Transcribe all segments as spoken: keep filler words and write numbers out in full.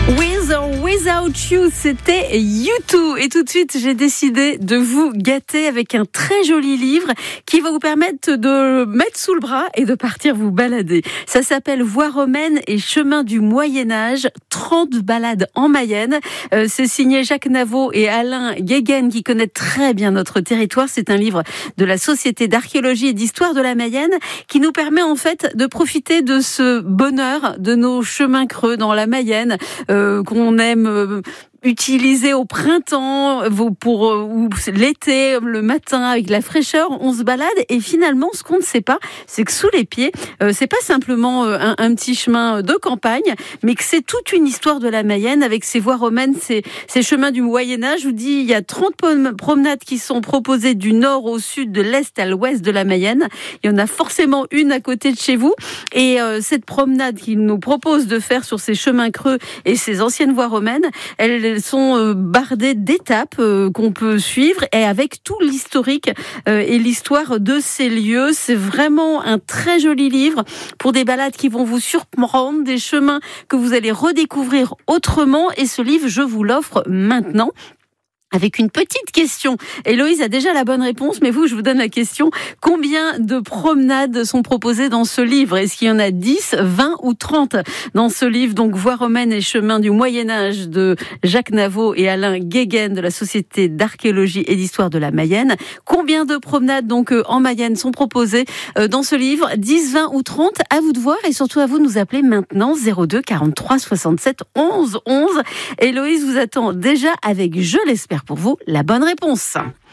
With or Without You, c'était U deux. Et tout de suite, j'ai décidé de vous gâter avec un très joli livre qui va vous permettre de mettre sous le bras et de partir vous balader. Ça s'appelle Voies romaines et chemins du Moyen-Âge, trente balades en Mayenne. Euh, c'est signé Jacques Navot et Alain Guéguen qui connaissent très bien notre territoire. C'est un livre de la Société d'archéologie et d'histoire de la Mayenne qui nous permet en fait de profiter de ce bonheur de nos chemins creux dans la Mayenne. Euh, qu'on aime euh, utiliser au printemps, pour euh, ou l'été, le matin avec la fraîcheur, on se balade et finalement ce qu'on ne sait pas, c'est que sous les pieds, euh, c'est pas simplement euh, un, un petit chemin de campagne, mais que c'est toute une histoire de la Mayenne avec ses voies romaines, ses, ses chemins du Moyen-Âge. Je vous dis, il y a trente promenades qui sont proposées du nord au sud, de l'est à l'ouest de la Mayenne. Il y en a forcément une à côté de chez vous. Et euh, cette promenade qu'il nous propose de faire sur ces chemins creux et ces anciennes voies romaines, elles sont euh, bardées d'étapes euh, qu'on peut suivre et avec tout l'historique euh, et l'histoire de ces lieux. C'est vraiment un très joli livre pour des balades qui vont vous surprendre, des chemins que vous allez redécouvrir autrement. Et ce livre, je vous l'offre maintenant. Avec une petite question. Héloïse a déjà la bonne réponse, mais vous, je vous donne la question. Combien de promenades sont proposées dans ce livre? Est-ce qu'il y en a dix, vingt ou trente dans ce livre? Donc, Voies romaines et chemins du Moyen-Âge de Jacques Navot et Alain Guéguen de la Société d'archéologie et d'histoire de la Mayenne. Combien de promenades, donc, en Mayenne sont proposées dans ce livre? dix, vingt ou trente? À vous de voir et surtout à vous de nous appeler maintenant zéro deux quarante-trois soixante-sept onze onze. Héloïse vous attend déjà avec, je l'espère, pour vous, la bonne réponse.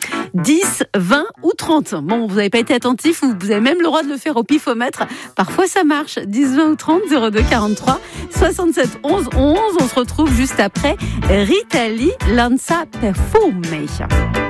dix, vingt ou trente. Bon, vous n'avez pas été attentif, vous avez même le droit de le faire au pifomètre. Parfois, ça marche. dix, vingt ou trente, zéro deux quarante-trois soixante-sept onze onze. On se retrouve juste après Rita Lee, Lanza Perfume.